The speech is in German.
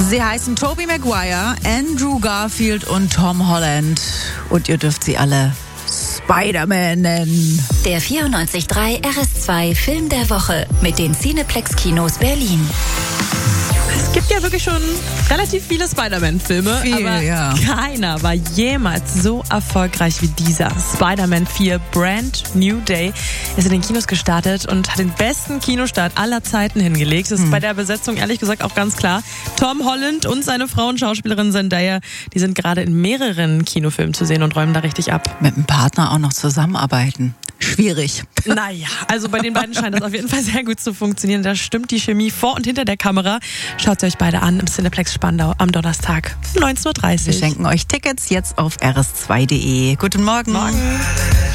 Sie heißen Tobey Maguire, Andrew Garfield und Tom Holland. Und ihr dürft sie alle Spider-Man nennen. Der 94.3 RS2 Film der Woche mit den Cineplex-Kinos Berlin. Es gibt ja wirklich schon relativ viele Spider-Man-Filme, aber keiner war jemals so erfolgreich wie dieser. Spider-Man 4 Brand New Day ist in den Kinos gestartet und hat den besten Kinostart aller Zeiten hingelegt. Das ist bei der Besetzung ehrlich gesagt auch ganz klar. Tom Holland und seine Frau und Schauspielerin Zendaya, die sind gerade in mehreren Kinofilmen zu sehen und räumen da richtig ab. Mit dem Partner auch noch zusammenarbeiten. Schwierig. Naja, also bei den beiden scheint das auf jeden Fall sehr gut zu funktionieren. Da stimmt die Chemie vor und hinter der Kamera. Schaut euch beide an im Cineplex Spandau am Donnerstag um 19:30 Uhr. Wir schenken euch Tickets jetzt auf rs2.de. Guten Morgen. Morgen.